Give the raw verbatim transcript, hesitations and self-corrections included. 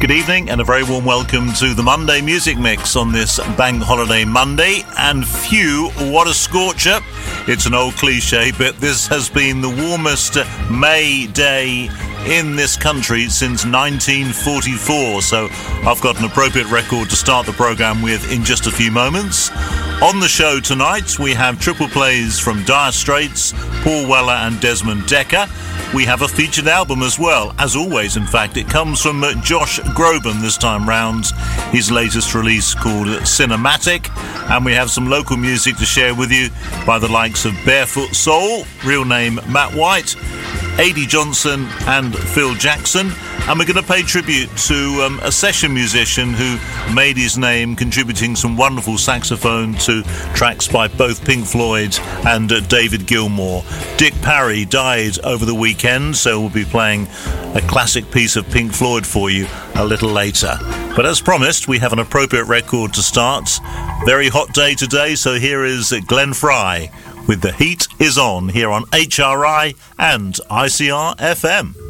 Good evening and a very warm welcome to the Monday Music Mix on this Bank Holiday Monday. And phew, what a scorcher. It's an old cliche, but this has been the warmest May day in this country since nineteen forty-four. So I've got an appropriate record to start the programme with in just a few moments. On the show tonight, we have triple plays from Dire Straits, Paul Weller and Desmond Dekker. We have a featured album as well. As always, in fact, it comes from uh, Josh Groban this time round, his latest release called Cinematic. And we have some local music to share with you by the likes of Barefoot Soul, real name Matt White, Adi Johnson and Phil Jackson. And we're going to pay tribute to um, a session musician who made his name contributing some wonderful saxophone to tracks by both Pink Floyd and uh, David Gilmour. Dick Parry died over the weekend, so we'll be playing a classic piece of Pink Floyd for you a little later. But as promised, we have an appropriate record to start. Very hot day today, so here is Glenn Frey with The Heat Is On here on H R I and I C R F M.